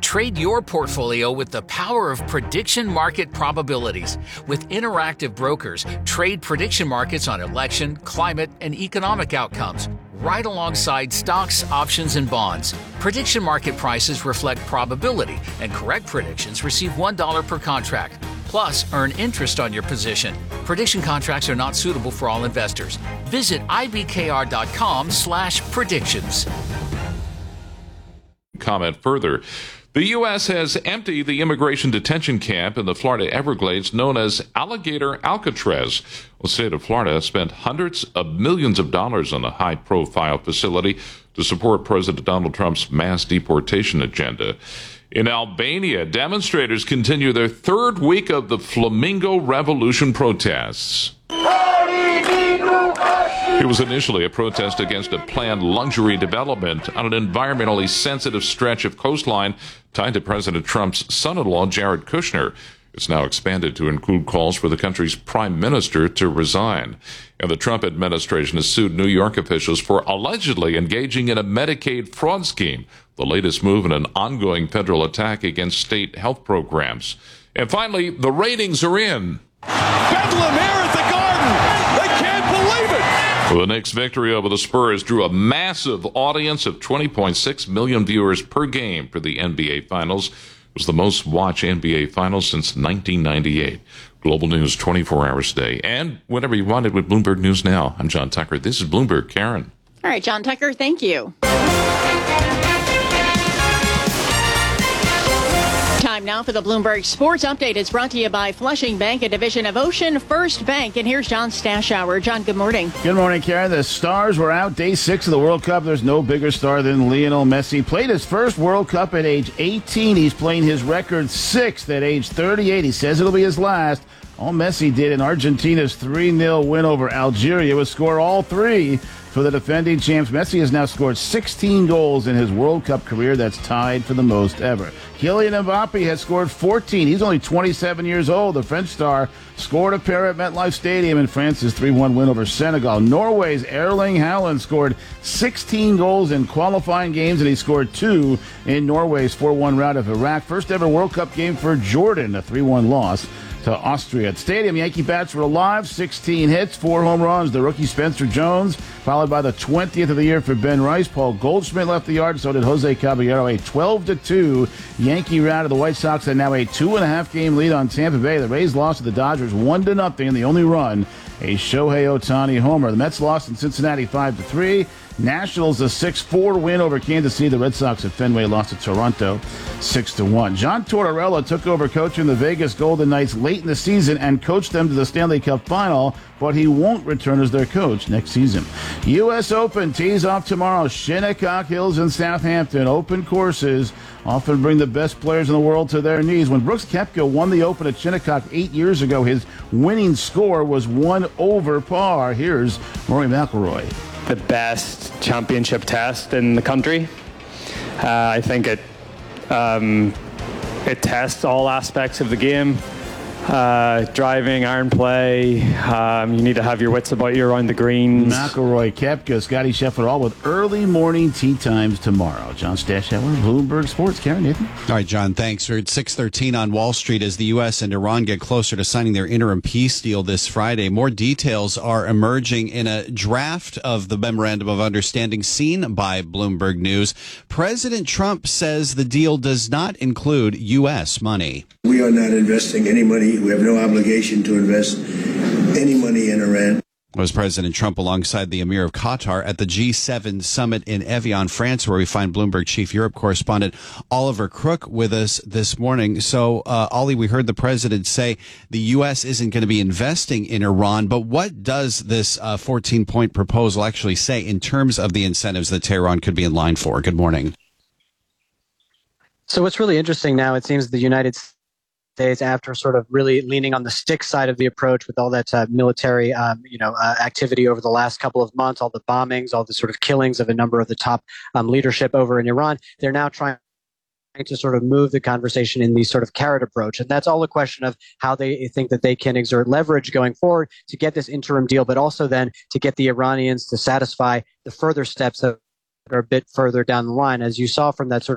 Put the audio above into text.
Trade your portfolio with the power of prediction market probabilities. With interactive brokers, trade prediction markets on election, climate, and economic outcomes, right alongside stocks, options, and bonds. Prediction market prices reflect probability, and correct predictions receive $1 per contract. Plus, earn interest on your position. Prediction contracts are not suitable for all investors. Visit ibkr.com/predictions. Comment further. The U.S. has emptied the immigration detention camp in the Florida Everglades known as Alligator Alcatraz. The state of Florida spent hundreds of millions of dollars on a high-profile facility to support President Donald Trump's mass deportation agenda. In Albania, demonstrators continue their third week of the Flamingo Revolution protests. It was initially a protest against a planned luxury development on an environmentally sensitive stretch of coastline tied to President Trump's son-in-law, Jared Kushner. It's now expanded to include calls for the country's prime minister to resign. And the Trump administration has sued New York officials for allegedly engaging in a Medicaid fraud scheme, the latest move in an ongoing federal attack against state health programs. And finally, the ratings are in. Bedlam here at the Garden. They can't believe it. The Knicks' victory over the Spurs drew a massive audience of 20.6 million viewers per game for the NBA Finals. It was the most watched NBA Finals since 1998. Global news 24 hours a day. And whenever you want it with Bloomberg News Now. I'm John Tucker. This is Bloomberg. Karen. All right, John Tucker, thank you. Time now for the Bloomberg Sports Update. It's brought to you by Flushing Bank, a division of Ocean First Bank. And here's John Stashower. John, good morning. Good morning, Karen. The stars were out day 6 of the World Cup. There's no bigger star than Lionel Messi. Played his first World Cup at age 18. He's playing his record 6th at age 38. He says it'll be his last. All Messi did in Argentina's 3-0 win over Algeria was score all three for the defending champs. Messi has now scored 16 goals in his World Cup career. That's tied for the most ever. Kylian Mbappe has scored 14. He's only 27 years old. The French star scored a pair at MetLife Stadium in France's 3-1 win over Senegal. Norway's Erling Haaland scored 16 goals in qualifying games, and he scored 2 in Norway's 4-1 rout of Iraq. First ever World Cup game for Jordan, a 3-1 loss to Austria. At Stadium, Yankee bats were alive, 16 hits, 4 home runs. The rookie Spencer Jones, followed by the 20th of the year for Ben Rice. Paul Goldschmidt left the yard, so did Jose Caballero. A 12-2 Yankee rout of the White Sox, and now a 2.5-game lead on Tampa Bay. The Rays lost to the Dodgers 1-0, and the only run, a Shohei Ohtani homer. The Mets lost in Cincinnati 5-3. Nationals a 6-4 win over Kansas City. The Red Sox at Fenway lost to Toronto 6-1. John Tortorella took over coaching the Vegas Golden Knights late in the season and coached them to the Stanley Cup final, but he won't return as their coach next season. U.S. Open tees off tomorrow. Shinnecock Hills in Southampton. Open courses often bring the best players in the world to their knees. When Brooks Koepka won the Open at Shinnecock 8 years ago, his winning score was 1 over par. Here's Rory McIlroy. The best championship test in the country. I think it tests all aspects of the game. Driving, iron play. You need to have your wits about you around the greens. McIlroy, Koepka, Scotty Scheffler, all with early morning tee times tomorrow. John Stashower, Bloomberg Sports. Karen, Nathan. All right, John, thanks. We're at 6:13 on Wall Street as the U.S. and Iran get closer to signing their interim peace deal this Friday. More details are emerging in a draft of the Memorandum of Understanding seen by Bloomberg News. President Trump says the deal does not include U.S. money. We are not investing any money. We have no obligation to invest any money in Iran. Was President Trump alongside the Emir of Qatar at the G7 summit in Evian, France, where we find Bloomberg Chief Europe correspondent Oliver Crook with us this morning. So, Ollie, we heard the president say the U.S. isn't going to be investing in Iran, but what does this 14-point proposal actually say in terms of the incentives that Tehran could be in line for? Good morning. So what's really interesting now, it seems the United States, after sort of really leaning on the stick side of the approach with all that military, activity over the last couple of months, all the bombings, all the sort of killings of a number of the top leadership over in Iran, they're now trying to sort of move the conversation in the sort of carrot approach. And that's all a question of how they think that they can exert leverage going forward to get this interim deal, but also then to get the Iranians to satisfy the further steps that are a bit further down the line. As you saw from that sort